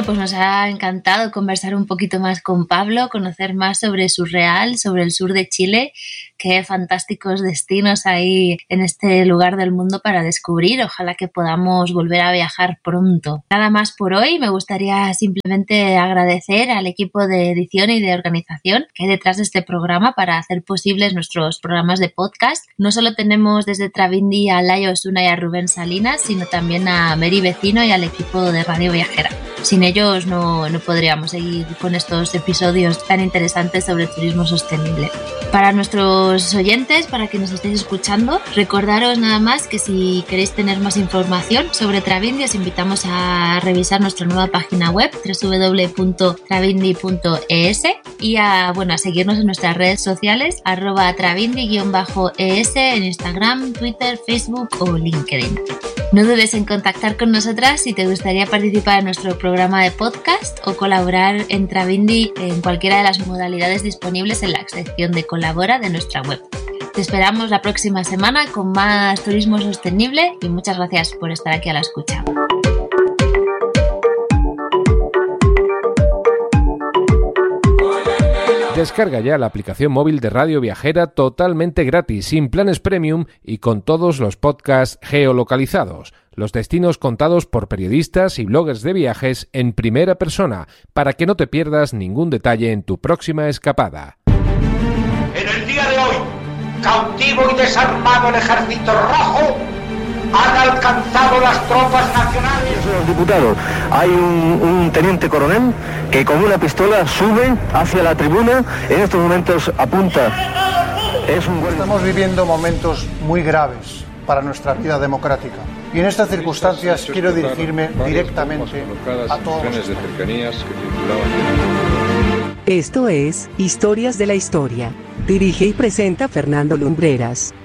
Bueno, pues nos ha encantado conversar un poquito más con Pablo, conocer más sobre Surreal, sobre el sur de Chile. Qué fantásticos destinos hay en este lugar del mundo para descubrir. Ojalá que podamos volver a viajar pronto. Nada más por hoy. Me gustaría simplemente agradecer al equipo de edición y de organización que hay detrás de este programa para hacer posibles nuestros programas de podcast. No solo tenemos desde Travindi a Laia Osuna y a Rubén Salinas, sino también a Meri Vecino y al equipo de Radio Viajera. Sin ellos no podríamos seguir con estos episodios tan interesantes sobre turismo sostenible. Para nuestros oyentes, para que nos estéis escuchando, recordaros nada más que si queréis tener más información sobre Travindi, os invitamos a revisar nuestra nueva página web www.travindi.es y a seguirnos en nuestras redes sociales @travindi_es en Instagram, Twitter, Facebook o LinkedIn. No dudes en contactar con nosotras si te gustaría participar en nuestro programa de podcast o colaborar en Travindi en cualquiera de las modalidades disponibles en la sección de Colabora de nuestra web. Te esperamos la próxima semana con más turismo sostenible y muchas gracias por estar aquí a la escucha. Descarga ya la aplicación móvil de Radio Viajera totalmente gratis, sin planes premium y con todos los podcasts geolocalizados. Los destinos contados por periodistas y bloggers de viajes en primera persona, para que no te pierdas ningún detalle en tu próxima escapada. En el día de hoy, cautivo y desarmado el Ejército Rojo, han alcanzado las tropas nacionales. Señor diputado, hay un teniente coronel que con una pistola sube hacia la tribuna, en estos momentos apunta. Estamos viviendo momentos muy graves para nuestra vida democrática. Y en estas circunstancias quiero dirigirme directamente a todos los españoles. Esto es Historias de la Historia. Dirige y presenta Fernando Lumbreras.